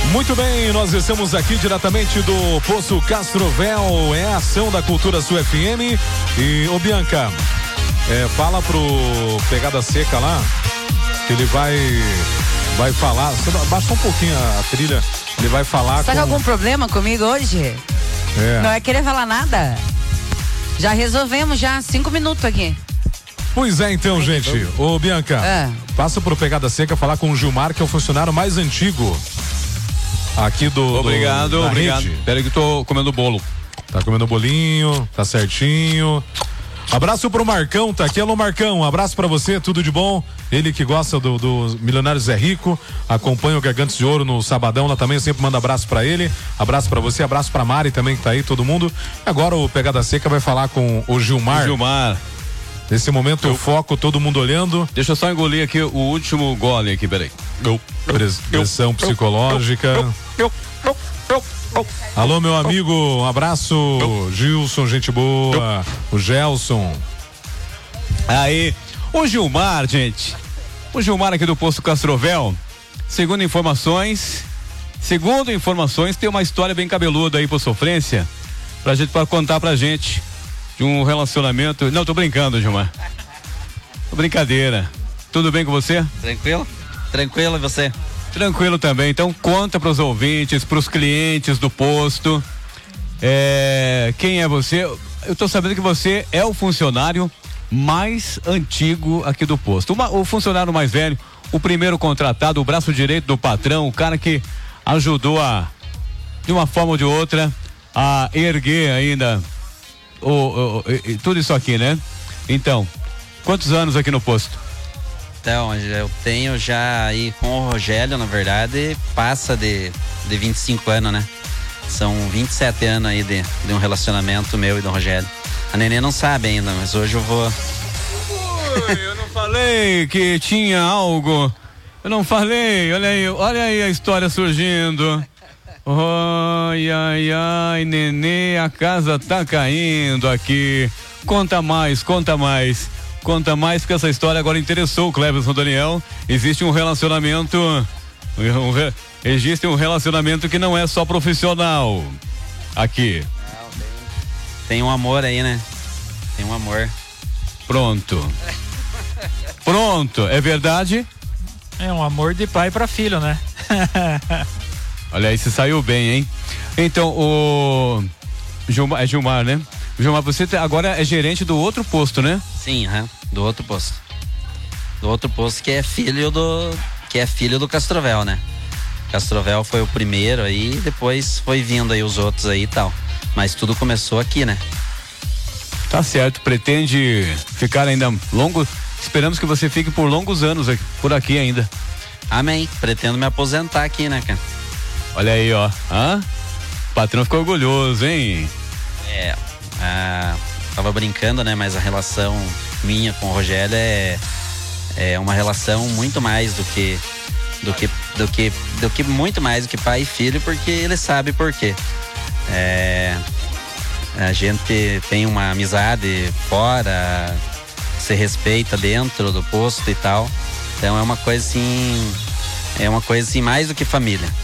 Muito bem, nós estamos aqui diretamente do Poço Castrovel, é a ação da Cultura Sul FM. E, ô Bianca, fala pro Pegada Seca lá, que ele vai falar, baixa um pouquinho a trilha, ele vai falar. Tá com algum problema comigo hoje? Não é querer falar nada? Já resolvemos já, 5 minutos aqui. Pois é, então, gente. Ô, Bianca, passa pro Pegada Seca falar com o Gilmar, que é o funcionário mais antigo aqui do. Obrigado. Peraí que eu tô comendo bolo. Tá comendo bolinho, tá certinho. Abraço pro Marcão, tá aqui. Alô, Marcão, abraço pra você, tudo de bom. Ele que gosta do Milionário Zé Rico, acompanha o Gargantes de Ouro no Sabadão lá também, eu sempre mando abraço pra ele. Abraço pra você, abraço pra Mari também que tá aí, todo mundo. Agora o Pegada Seca vai falar com o Gilmar. Nesse momento o foco, todo mundo olhando. Deixa eu só engolir aqui o último gole aqui, peraí. Pressão psicológica. Alô, meu amigo, um abraço. Gilson, gente boa. O Gelson. Aí, o Gilmar, gente. O Gilmar aqui do Poço Castrovel, segundo informações, tem uma história bem cabeluda aí por sofrência, pra contar pra gente. De um relacionamento. Não, tô brincando, Gilmar. Brincadeira. Tudo bem com você? Tranquilo, e você? Tranquilo também. Então conta pros ouvintes, pros clientes do posto. Quem é você? Eu tô sabendo que você é o funcionário mais antigo aqui do posto. O funcionário mais velho, o primeiro contratado, o braço direito do patrão, o cara que ajudou de uma forma ou de outra, a erguer ainda tudo isso aqui, né? Então, quantos anos aqui no posto? Então, eu tenho já aí com o Rogério, na verdade, passa de 25 anos, né? São 27 anos aí de um relacionamento meu e do Rogério. A Nenê não sabe ainda, mas hoje eu vou... Eu não falei que tinha algo. Eu não falei, olha aí a história surgindo. Ai, Nenê, a casa tá caindo aqui. Conta mais, que essa história agora interessou o Cleverson Daniel. Existe um relacionamento, que não é só profissional aqui. Tem um amor aí, né? Tem um amor. Pronto, é verdade? É um amor de pai pra filho, né? Olha aí, você saiu bem, hein? Então, o Gilmar, né? Gilmar, você agora é gerente do outro posto, né? Sim, do outro posto. Do outro posto que é filho do Castrovel, né? Castrovel foi o primeiro aí, depois foi vindo aí os outros aí e tal. Mas tudo começou aqui, né? Tá certo, pretende ficar ainda longo? Esperamos que você fique por longos anos por aqui ainda. Amém, pretendo me aposentar aqui, né, cara? Olha aí, ó. O patrão ficou orgulhoso, hein? Tava brincando, né? Mas a relação minha com o Rogério é uma relação muito mais do que muito mais do que pai e filho, porque ele sabe por quê. A gente tem uma amizade fora, se respeita dentro do posto e tal. Então é uma coisa assim mais do que família.